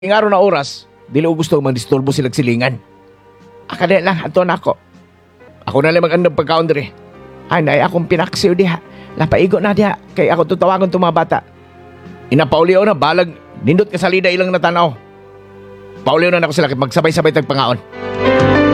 Ing araw na oras, dili ko gusto magdisturbo sila silingan. Akala lang, ato na ako. Ako na lang mag-andang pagkaon diri. Ay, akong pinaksiw diha. Napaigo na diha, kay ako tutawagon itong mga bata. Inapauliw na, balag, nindot ka salida ilang natanaw. Pauliw na ako sila, magsabay-sabay tagpangaon.